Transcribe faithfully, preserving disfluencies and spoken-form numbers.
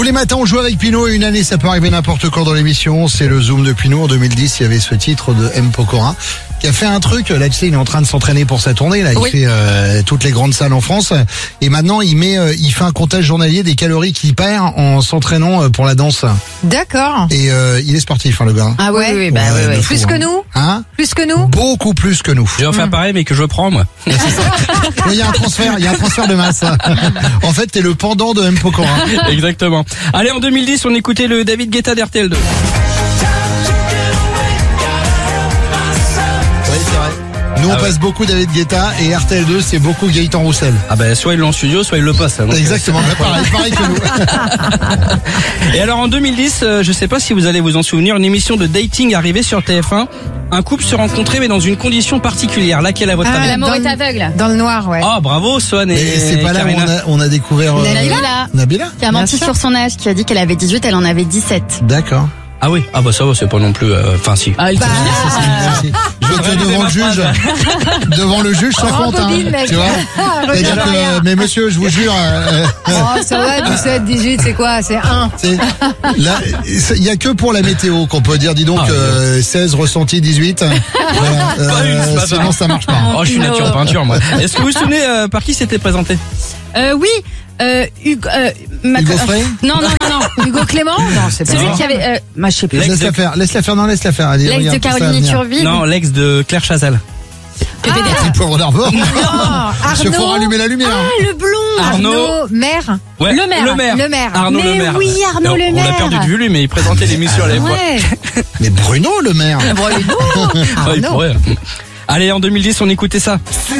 Tous les matins, on joue avec Pinot et une année, ça peut arriver n'importe quand dans l'émission. C'est le Zoom de Pinot. En deux mille dix, il y avait ce titre de M. Pokora qui a fait un truc. Là, tu sais, il est en train de s'entraîner pour sa tournée. Là, il oui. fait euh, toutes les grandes salles en France. Et maintenant, il met, euh, il fait un comptage journalier des calories qu'il perd en s'entraînant euh, pour la danse. D'accord. Et euh, il est sportif, hein, le gars. Ah ouais, oui, oui, bah, Ouais, ouais, de ouais. fou, Plus hein. que nous Hein Plus que nous Beaucoup plus que nous. Je vais en faire pareil, mais que je prends, moi. Mais il y a un transfert, il y a un transfert de masse. En fait, t'es le pendant de M. Pokora. Exactement. Allez, en deux mille dix, on écoutait le David Guetta d'R T L deux. Oui, c'est vrai. Nous, on Ah ouais. passe beaucoup David Guetta et R T L deux, c'est beaucoup Gaëtan Roussel. Ah ben, soit ils l'ont en studio, soit ils le passent. hein, donc, Exactement, bah, pareil, pareil que nous. euh. Et alors, en deux mille dix, euh, je sais pas si vous allez vous en souvenir, une émission de dating arrivée sur T F un. Un couple se rencontrait, mais dans une condition particulière. Laquelle à votre Ah, avis? la- L'amour Dans est le- aveugle. Dans le noir, ouais. Ah, bravo, Swan et, Et c'est pas là où Karina. on a, on a découvert euh, Nabila. Nabila. Qui a menti sûr. sur son âge, qui a dit qu'elle avait dix-huit, elle en avait dix-sept. D'accord. Ah oui, ah bah ça va, c'est pas non plus... Enfin, si. Ah, elle Bah, Merci. Je veux que devant le juge, devant le juge, ça compte, hein, Bobine, mec. tu vois. C'est-à-dire Regarde que, rien. mais monsieur, je vous jure, euh, Oh, ça va, dix-sept, dix-huit, c'est quoi? C'est un. c'est- là, il y a que pour la météo qu'on peut dire, dis donc, Ah, euh, seize ressenti dix-huit. Voilà, Pas une, ce euh, matin. sinon ça marche pas. Oh, je suis nature peinture, moi. Est-ce que vous vous souvenez euh, par qui c'était présenté? Euh, oui, euh, Hugo, euh, ma- Hugo Frey. Non, non, non, non. Hugo Clément? Non, c'est pas Celui ça. qui avait, euh, moi, je sais plus. L'ex Laisse-la de- faire, laisse-la faire, non, laisse-la faire. Allez, L'ex regarde de tout ça Caroline venir. Iturville. Non, l'ex de Claire Chazal. Les pauvres d'Arvor. Ah, Parce qu'il faut Arnaud. rallumer la lumière. Ah, le blond. Arnaud. Maire. Ouais, Le maire. Le maire. Le maire. Arnaud Mais Le Maire. oui, Arnaud Non, Le On l'a Maire. perdu de vue, lui, mais il présentait l'émission à l'époque. Ouais. Mais Bruno, le maire. Bruno. Ah, il Arnaud. pourrait. Allez, en deux mille dix, on écoutait ça.